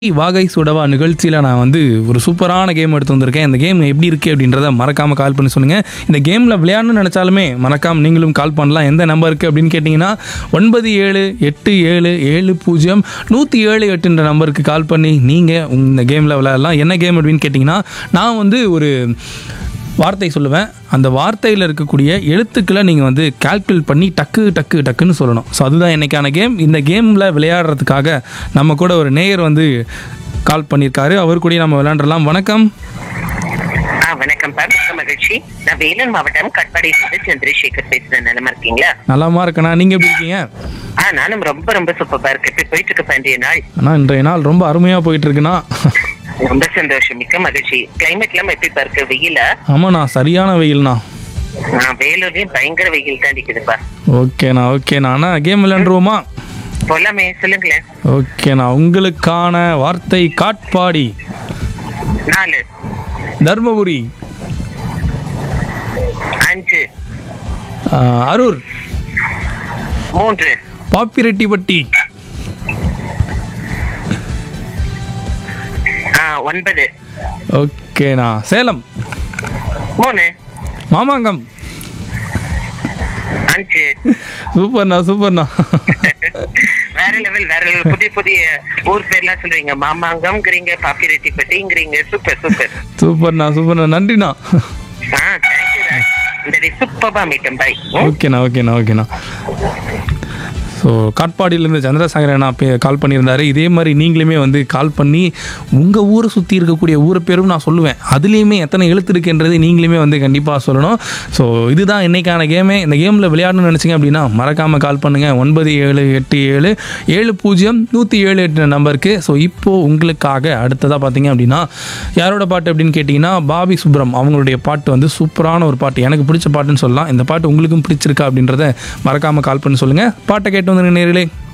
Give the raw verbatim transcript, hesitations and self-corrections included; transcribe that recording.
வாகை சுடவா நிகழ்ச்சியில் நான் வந்து ஒரு சூப்பரான கேம் எடுத்து வந்திருக்கேன். இந்த கேம் எப்படி இருக்குது அப்படின்றத மறக்காமல் கால் பண்ணி சொல்லுங்கள். இந்த கேமில் விளையாடணும்னு நினச்சாலுமே மறக்காமல் நீங்களும் கால் பண்ணலாம். எந்த நம்பருக்கு அப்படின்னு கேட்டிங்கன்னா ஒன்பது ஏழு எட்டு ஏழு ஏழு பூஜ்ஜியம் நூற்றி ஏழு எட்டுன்ற நம்பருக்கு கால் பண்ணி நீங்கள் இந்த கேமில் விளையாடலாம். என்ன கேம் அப்படின்னு கேட்டிங்கன்னா, நான் வந்து ஒரு வார்த்தை சொல்லுவேன். அந்த வார்த்தையில் இருக்கக்கூடிய எழுத்துக்களை நீங்கள் வந்து கால்குலேட் பண்ணி டக்கு டக்கு டக்குன்னு சொல்லணும். ஸோ அதுதான் இன்றைக்கான கேம். இந்த கேமில் விளையாடுறதுக்காக நம்ம கூட ஒரு நேயர் வந்து கால் பண்ணியிருக்காரு. அவர் கூட நம்ம விளையாண்டுடலாம். வணக்கம். ஆ வணக்கம் பா, மிக்க மகிழ்ச்சி. நான் வேலூர் மாவட்டம் கட்பாடியிலிருந்து சந்திரசேகர் பேசுறேன். நலமா இருக்கீங்களா? நலமா இருக்கண்ணா, நீங்கள் எப்படி இருக்கீங்க? ஆ நானும் ரொம்ப ரொம்ப சூப்பரா இருக்கு. இப்ப போயிட்டு இருக்க பண்டிகை நாள். அண்ணா இன்றைய நாள் ரொம்ப அருமையாக போயிட்டு இருக்குண்ணா. ரொம்ப சந்தோஷம், மிக்க மகிழ்ச்சி. கிளைமேட் எல்லாம் எப்படி இருக்கு? வெயிலா? ஆமாண்ணா, சரியான வெயில்ண்ணா. நான் வேலூர்லயும் பயங்கர வெயில் தான் அடிக்குதுப்பா. ஓகேண்ணா ஓகேண்ணா. அண்ணா கேம் விளையாண்டுருவோமா? போலாமே, சொல்லுங்களேன். ஓகேண்ணா, உங்களுக்கான வார்த்தை காட்பாடி, நாலு, தர்மபுரி, அஞ்சு, ஆஹ், அரூர், மூன்று, பாப்பிரெட்டிப்பட்டி, ஆ ஒன்பது, ஓகேண்ணா, சேலம், மூணு, மாமாங்கம். அஞ்சு. சூப்பர்ண்ணா சூப்பர்ண்ணா. வேற லெவல், வேற லெவல். புதிய புதிய ஊர் பேர்லாம் சொல்றீங்க. மாமாங்கம்ங்கிறீங்க, பாப்பிரெட்டிப்பட்டிங்கிறீங்க. சூப்பர் சூப்பர் சூப்பர்ண்ணா சூப்பர்ண்ணா. நன்றிண்ணா. ஆ தேங்க்யூ ராஜ். இந்த சூப்பரா மீட்டம். பை. ஓகேண்ணா ஓகேண்ணா ஓகேண்ணா. ஸோ காட்பாடியிலேருந்து சந்திரசேகர் அண்ணா பே கால் பண்ணியிருந்தாரு. இதே மாதிரி நீங்களுமே வந்து கால் பண்ணி உங்கள் ஊரை சுற்றி இருக்கக்கூடிய ஊரை பேரும் நான் சொல்லுவேன். அதுலேயுமே எத்தனை எழுத்து இருக்குன்றது நீங்களுமே வந்து கண்டிப்பாக சொல்லணும். ஸோ இதுதான் இன்றைக்கான கேமே. இந்த கேமில் விளையாடணும்னு நினச்சிங்க அப்படின்னா மறக்காமல் கால் பண்ணுங்கள். ஒன்பது ஏழு எட்டு ஏழு ஏழு பூஜ்ஜியம் நூற்றி ஏழு எட்டு நம்பருக்கு. ஸோ இப்போது உங்களுக்காக அடுத்ததாக பார்த்தீங்க அப்படின்னா யாரோட பாட்டு அப்படின்னு கேட்டிங்கன்னா பாபி சுப்ரம் அவங்களுடைய பாட்டு வந்து சூப்பரான ஒரு பாட்டு. எனக்கு பிடிச்ச பாட்டுன்னு சொல்லலாம். இந்த பாட்டு உங்களுக்கும் பிடிச்சிருக்கா அப்படின்றத மறக்காமல் கால் பண்ணி சொல்லுங்கள். பாட்டை கேட்டு வந்து நேயர்களே.